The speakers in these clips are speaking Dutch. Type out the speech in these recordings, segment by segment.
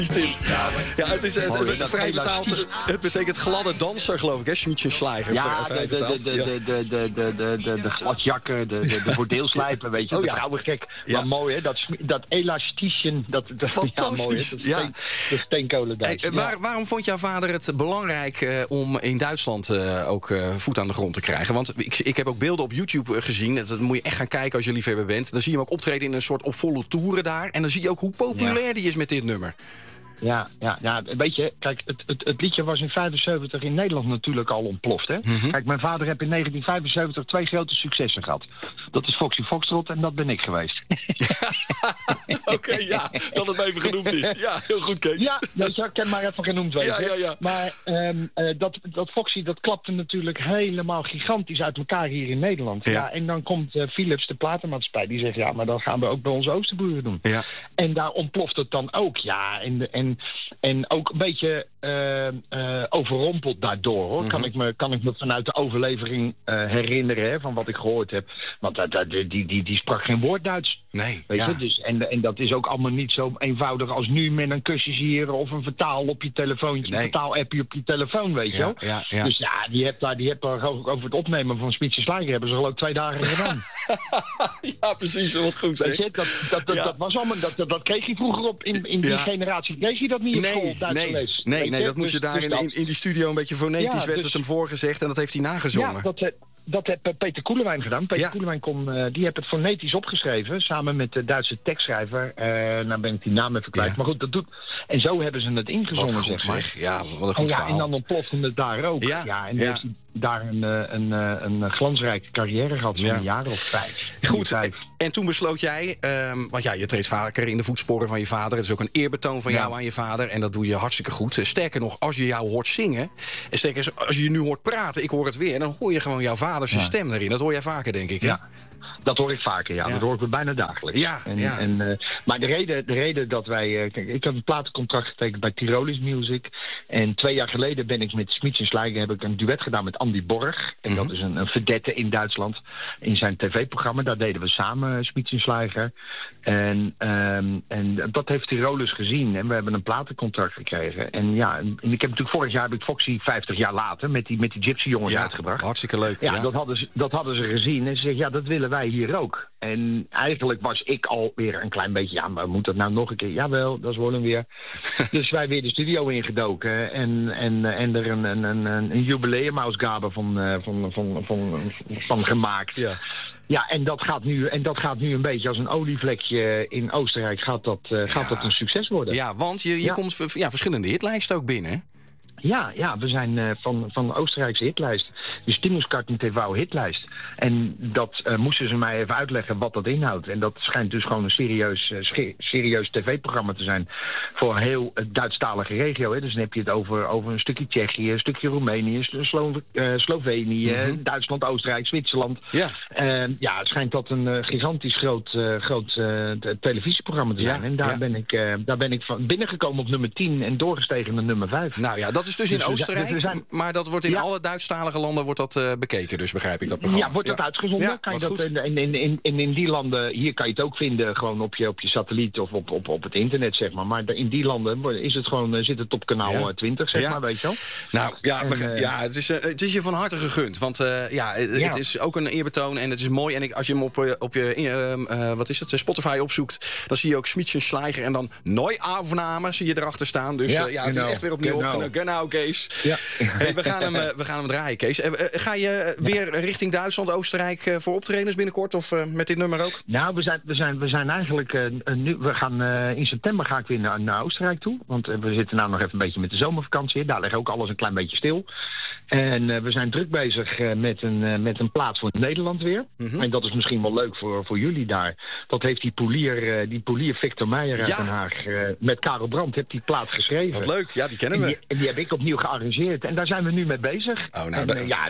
is dit? Ja, het is vrij vertaald. Het betekent gladde danser, geloof ik, hè? Schmietjenschleiger. Ja, de gladjakken, de bordeelslijpen, weet je. De vrouwengek. Maar mooi, hè? Dat elastischen, dat fantastisch. Ja, mooi, hè? De steenkolendans. Waarom vond jouw vader het belangrijk om in Duitsland ook voet aan de grond te krijgen? Want ik heb ook beelden op YouTube gezien. Dat moet je echt gaan kijken als je liefhebber bent. Dan zie je hem ook optreden in een soort op volle toeren daar. En dan zie je ook hoe populair die is met dit nummer. Ja, weet je, kijk, het liedje was in 1975 in Nederland natuurlijk al ontploft, hè. Mm-hmm. Kijk, mijn vader heeft in 1975 2 grote successen gehad. Dat is Foxy Foxtrot en dat ben ik geweest. Oké, dat het even genoemd is. Ja, heel goed, Kees. Ja, weet je, ik kan maar even genoemd weten. Ja. Maar dat Foxy, dat klapte natuurlijk helemaal gigantisch uit elkaar hier in Nederland. Ja, en dan komt Philips, de platenmaatschappij, die zegt, ja, maar dat gaan we ook bij onze Oosterburen doen. Ja. En daar ontploft het dan ook, ja. En ook een beetje overrompeld daardoor, hoor. Mm-hmm. Kan ik me vanuit de overlevering herinneren, hè, van wat ik gehoord heb. Want die sprak geen woord Duits. Nee, weet je? Dus, en dat is ook allemaal niet zo eenvoudig als nu met een kusjes hier of een vertaal op je telefoontje, een vertaal-appje op je telefoon, weet je wel. Ja. Dus ja, die hebt daar over het opnemen van Schmietjenschleiger hebben ze geloof ik 2 dagen gedaan. Ja, precies, wat goed zeg. Weet je, dat was allemaal, dat kreeg je vroeger op in die generatie, kreeg je dat niet op school, Duits les. Nee, dat moest je daar in die studio een beetje fonetisch werd het hem voorgezegd en dat heeft hij nagezongen. Ja, dat heeft Peter Koelewijn gedaan. Peter Koelewijn die heeft het fonetisch opgeschreven, samen met de Duitse tekstschrijver. Nou ben ik die naam even kwijt. Ja. Maar goed, dat doet. En zo hebben ze het ingezongen, wat goed, zeg maar. Zeg. Ja, wat een goed verhaal. En dan ontplofte het daar ook. Ja, en heeft hij daar een glansrijke carrière gehad van een jaar of 5. Goed, en toen besloot jij, want je treedt vaker in de voetsporen van je vader. Het is ook een eerbetoon van jou aan je vader. En dat doe je hartstikke goed. Sterker nog, als je jou hoort zingen, en sterker als je nu hoort praten, ik hoor het weer, dan hoor je gewoon jouw vaders stem erin. Dat hoor jij vaker, denk ik, hè? Ja. Dat hoor ik vaker, dat hoor ik bijna dagelijks. Maar de reden dat wij... kijk, ik heb een platencontract getekend bij Tyrolis Music. En 2 jaar geleden ben ik met Schmietjenschleiger heb ik een duet gedaan met Andy Borg. En dat is een vedette in Duitsland. In zijn tv-programma, daar deden we samen Schmietjenschleiger. En dat heeft Tyrolis gezien. En we hebben een platencontract gekregen. En ik heb natuurlijk vorig jaar Foxy 50 jaar later met die Gypsy jongens uitgebracht. Hartstikke leuk. Ja, dat hadden ze gezien. En ze zeggen, dat willen wij hier ook. En eigenlijk was ik alweer een klein beetje, maar moet dat nou nog een keer? Jawel, dat is wel weer. Dus wij weer de studio ingedoken en er een jubileumuitgave van gemaakt. Ja, en dat gaat nu een beetje als een olievlekje in Oostenrijk gaat dat een succes worden. Ja, want je komt verschillende hitlijsten ook binnen. Ja, we zijn van de Oostenrijkse hitlijst. De Stimmungskarten TV hitlijst. En dat moesten ze mij even uitleggen wat dat inhoudt. En dat schijnt dus gewoon een serieus tv-programma te zijn voor heel Duitsstalige regio. Hè. Dus dan heb je het over een stukje Tsjechië, een stukje Roemenië, Slovenië, Duitsland, Oostenrijk, Zwitserland. Ja. Het schijnt dat een gigantisch groot televisieprogramma te zijn. En daar ben ik van binnengekomen op nummer 10 en doorgestegen naar nummer 5. Nou ja, dat is dus in Oostenrijk, maar dat wordt in alle Duitsstalige landen wordt dat bekeken, dus begrijp ik dat programma. Ja, wordt dat uitgezonden? Ja, kan je dat in die landen, hier kan je het ook vinden, gewoon op je satelliet of op het internet, zeg maar. Maar in die landen is het gewoon, zit het op kanaal 20, zeg maar, weet je wel. Nou, het is je van harte gegund, want het is ook een eerbetoon en het is mooi. En als je hem op je Spotify opzoekt, dan zie je ook Schmietjenschleiger en dan Neuaufnahme zie je erachter staan. Dus het is echt weer opnieuw opgenomen. Genau, Kees. Ja. Hey, we gaan hem draaien, Kees. Ga je weer richting Duitsland, Oostenrijk voor optredens binnenkort? Of met dit nummer ook? Nou, we zijn eigenlijk nu... We gaan in september ga ik weer naar Oostenrijk toe. Want we zitten nou nog even een beetje met de zomervakantie. Daar ligt ook alles een klein beetje stil. En we zijn druk bezig met een plaat voor Nederland weer. En dat is misschien wel leuk voor jullie daar. Dat heeft die polier Victor Meijer uit Den Haag met Karel Brandt heeft die plaat geschreven. Wat leuk, ja, die kennen we. En die heb ik opnieuw gearrangeerd. En daar zijn we nu mee bezig. Oh, nou,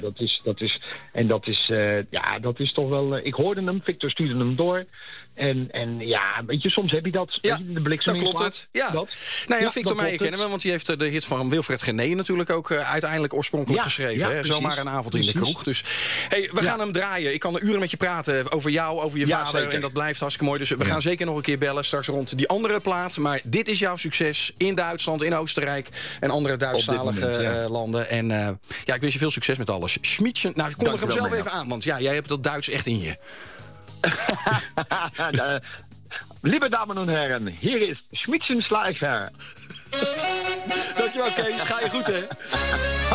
dat is toch wel... ik hoorde hem, Victor stuurde hem door. En weet je, soms heb je dat. Ja, de bliksem klopt het. Ja. Victor Meijer kennen we, want die heeft de hit van Wilfred Genee natuurlijk ook uiteindelijk oorspronkelijk makkelijk geschreven. Hè? Zomaar een avond in de kroeg. Dus hey, we gaan hem draaien. Ik kan er uren met je praten over jou, over je vader. Zeker. En dat blijft hartstikke mooi. Dus we gaan zeker nog een keer bellen straks rond die andere plaat. Maar dit is jouw succes in Duitsland, in Oostenrijk en andere Duitsstalige landen. En ik wens je veel succes met alles. Schmiedchen, nou, kondig hem zelf even aan, want jij hebt dat Duits echt in je. Liebe Damen und Herren, hier is Schmiedchen Schleicher. Dankjewel, Kees. Ga je goed, hè?